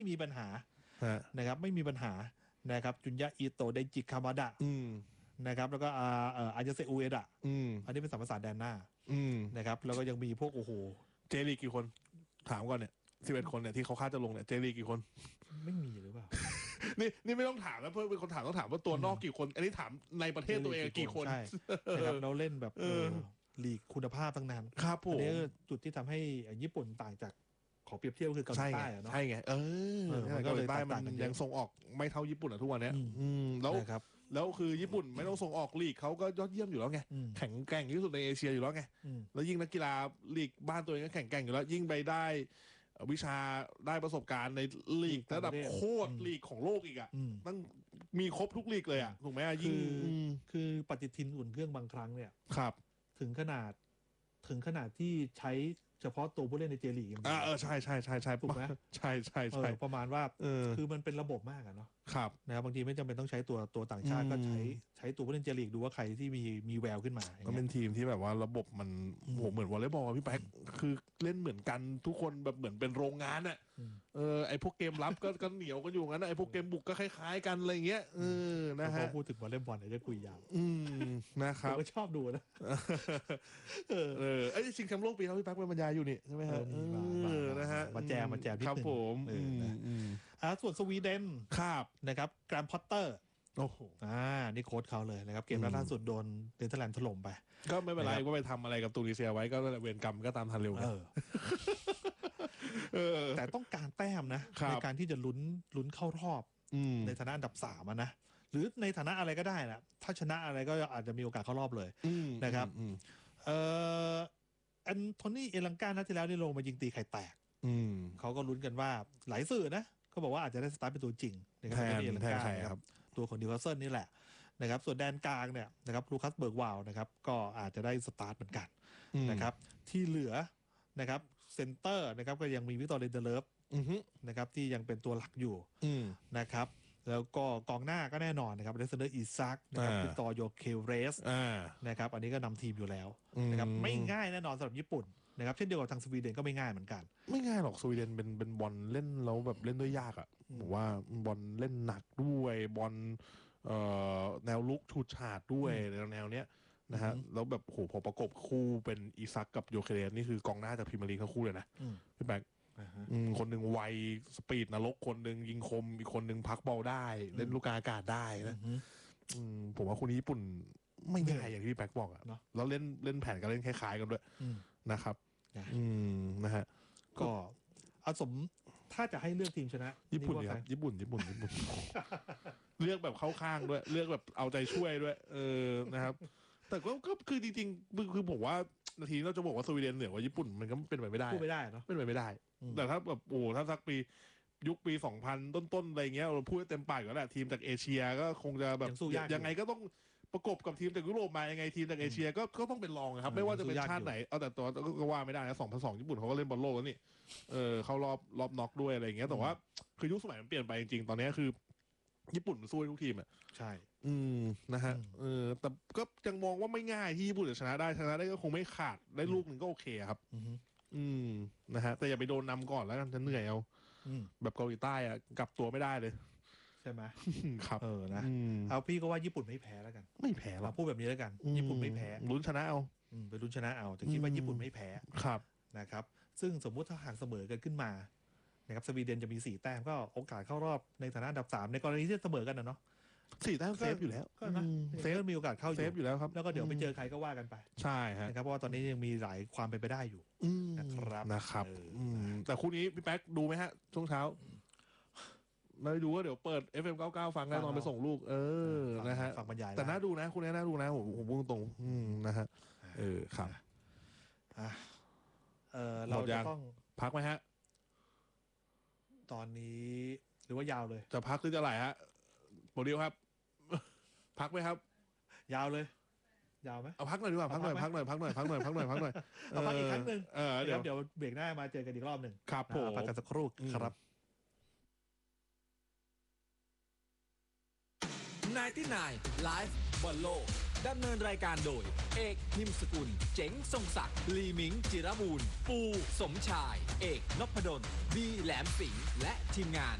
มีปัญหานะครับไม่มีปัญหานะครับจุนยะอิโตะไดจิคามาดะนะครับแล้วก็อายาเซอุเอดะอันนี้เป็นสัมภาษาแดนหน้านะครับแล้วก็ยังมีพวกโอ้โหเจลีกี่คนถามก่อนเนี่ย11 คนเนี่ยที่เขาคาดจะลงเนี่ยเจลีกี่คนไม่มีหรือเปล่านี่ไม่ต้องถามแล้วเพื่อนเป็นคนถามต้องถามว่าตัวนอกกี่คนอันนี้ถามในประเทศตัวเองกี่คนใช่นะครับเราเล่นแบบลีกคุณภาพตั้งนานครับผมอันนี้จุดที่ทำให้ญี่ปุ่นต่างจากขอเปรียบเทียบคือเกาหลีใต้เนาะใช่ไงเกาหลีใต้มันยังส่งออกไม่เท่าญี่ปุ่นทุกวันนี้แล้วคือญี่ปุ่นไม่ต้องส่งออกลีกเขาก็ยอดเยี่ยมอยู่แล้วไงแข็งแกร่งที่สุดในเอเชียอยู่แล้วไงแล้วยิ่งนักกีฬาลีกบ้านตัวเองก็แข็งแกร่งอยู่แล้วยิ่งไปได้วิชาได้ประสบการณ์ในลีกระดับโคตรลีกของโลกอีกอ่ะต้องมีครบทุกลีกเลยอ่ะถูกไหมยิ่งคือปฏิทินอุ่นเครื่องบางครั้งเนี่ยครับถึงขนาดที่ใช้เฉพาะตัวผู้เล่นในเจลีกใช่ถูกไหมใช่ประมาณว่าคือมันเป็นระบบมากอะเนาะครับนะครับบางทีไม่จำเป็นต้องใช้ตัวต่างชาติก็ใช้ตัวผู้เล่นเจลีกดูว่าใครที่มีแววขึ้นมาก็เป็นทีมที่แบบว่าระบบมันเหมือนวอลเลย์บอลพี่แป๊กคือเล่นเหมือนกันทุกคนแบบเหมือนเป็นโรงงานอ่ะไอพวกเกมรับก็เหนียวกันอยู่งั้นไอพวกเกมบุกก็คล้ายๆกันอะไรเงี้ยนะฮะพอพูดถึงวอลเลย์บอลเนี่ยจะคุยยาวนะครับก็ชอบดูนะไอชิงแชมป์โลกปีแล้วพี่แป๊กเป็นบรรยายอยู่นี่ใช่ไหมฮะนะฮะมาแจมนิดนึงครับผมส่วนสวีเดนครับนะครับแกรมพอตเตอร์โอ้โหนี่โค้ชเขาเลยนะครับเกมล่าสุดโดนเนเธอร์แลนด์ถล่มไปก็ไม่เป็นไรก็ไปทำอะไรกับตูนิเซียไว้ก็เวรกรรมก็ตามทันเร็วแต่ต้องการแต้มนะในการที่จะลุ้นเข้ารอบในฐานะอันดับ3นะหรือในฐานะอะไรก็ได้นะถ้าชนะอะไรก็อาจจะมีโอกาสเข้ารอบเลยนะครับแอนโทนีเอลังกานัดที่แล้วนี่ลงมายิงตีไข่แตกเขาก็ลุ้นกันว่าหลายสื่อนะเขาบอกว่าอาจจะได้สตาร์ทเป็นตัวจริงนะครับเอลังกาครับตัวของนิวคาสเซิลนี่แหละนะครับส่วนแดนกลางเนี่ยนะครับลูคัสเบิร์กวาวนะครับก็อาจจะได้สตาร์ทเหมือนกันนะครับที่เหลือนะครับเซนเตอร์นะครับก็ยังมีวิกตอร์เรนเดเลฟนะครับที่ยังเป็นตัวหลักอยู่นะครับแล้วก็กองหน้าก็แน่นอนนะครับเลสเดอร์อีซักนะครับวิกตอร์โยเคเรสนะครับอันนี้ก็นำทีมอยู่แล้วนะครับไม่ง่ายแน่นอนสำหรับญี่ปุ่นนะครับเช่นเดียวกับทางสวีเดนก็ไม่ง่ายเหมือนกันไม่ง่ายหรอกสวีเดนเป็นบอลเล่นแล้วแบบเล่นด้วยยากอ่ะผมว่าบอลเล่นหนักด้วยบอลแนวลุกชูชาดด้วยแนวเนี้ยนะฮะแล้วแบบโหพอประกบคู่เป็นอีซักกับโยเคเรสนี่คือกองหน้าจากพรีเมียร์ลีกทั้งคู่เลยนะพี่แบงค์คนหนึ่งไวสปีดนรกคนหนึ่งยิงคมอีกคนหนึ่งพักบอลได้เล่นลูกอากาศได้นะผมว่าคนญี่ปุ่นไม่ง่ายอย่างที่พี่แบงค์บอกอ่ะแล้วเล่นแผนการเล่นคล้ายๆกันด้วยนะครับนะฮะก็เอาสมถ้าจะให้เลือกทีมชนะญี่ปุ่นครับญี่ปุ่นเลือกแบบเข้าข้างด้วยเลือกแบบเอาใจช่วยด้วยนะครับแต่ก็คือจริงๆคือผมว่านาทีเราจะบอกว่าสวีเดนเหนือกว่าญี่ปุ่นมันก็เป็นไปไม่ได้พูดไม่ได้เนาะเป็นไปไม่ได้แต่ถ้าแบบถ้าสักปียุคปี 2000 ต้นๆอะไรเงี้ยเราพูดเต็มปากแล้วแหละทีมจากเอเชียก็คงจะแบบยังไงก็ต้องประกบกับทีมจากยุโรปมายังไงทีมจากเอเชียก็ต้องเป็นรองครับไม่ว่าจะเป็นชาติไหนเอาแต่ตัวก็ว่าไม่ได้นะ2002ญี่ปุ่นเขาก็เล่นบอลโลกแล้วนี่เข้ารอบน็อกด้วยอะไรอย่างเงี้ยแต่ว่าคือยุคสมัยมันเปลี่ยนไปจริงๆตอนนี้คือญี่ปุ่นมันสู้ทุกทีมอ่ะใช่นะฮะแต่ก็ยังมองว่าไม่ง่ายที่ญี่ปุ่นจะชนะได้ก็คงไม่ขาดได้ลูกหนึ่งก็โอเคครับนะฮะแต่อย่าไปโดนนำก่อนแล้วกันจะเหนื่อยเอาแบบเกาหลีใต้อ่ะกลับตัวไม่ได้เลยใช่ไหมครับนะเอาพี่ก็ว่าญี่ปุ่นไม่แพ้แล้วกันไม่แพ้หรอกพูดแบบนี้แล้วกันญี่ปุ่นไม่แพ้ลุ้นชนะเอาไปลุ้นชนะเอาแต่คิดว่าญี่ปุ่นไม่แพ้ครับนะครับซึ่งสมมุติถ้าหากเสมอกันขึ้นมานะครับสวีเดนจะมี4 แต้มก็โอกาสเข้ารอบในฐานะอันดับ3ในกรณีที่เสมอกันนะเนาะ 4 แต้มเซฟอยู่แล้วก็นะเซฟมีโอกาสเข้าเซฟอยู่แล้วครับแล้วก็เดี๋ยวไปเจอใครก็ว่ากันไปใช่ฮะนะครับเพราะว่าตอนนี้ยังมีหลายความเป็นไปได้อยู่นะครับแต่คู่นี้พี่แป๊กดูไหมฮะช่วงเช้าไม่ดูก็เดี๋ยวเปิด FM99 ฟังได้ตอนไปส่งลูกนะฮะฟังบรรยายแต่น่าดูนะคุณน่าดูนะผมพูดตรงนะฮะครับเราจะต้องพักไหมฮะตอนนี้หรือว่ายาวเลยจะพักหรือจะไหลฮะโปรดิวครับพักไหมครับยาวเลยยาวไหมเอาพักหน่อยดีกว่าพักหน่อยเอาพักอีกครั้งหนึงเดี๋ยวเบรกหน้ามาเจอกันอีกรอบหนึ่งครับผมพักกันสักครู่ครับ 99 Live บอลโลกดำเนินรายการโดยเอกนิมสกุลเจ๋งทรงศักดิ์ลีมิงจิรบูรณ์ปูสมชายเอกนพดลบีแหลมสิงห์และทีมงาน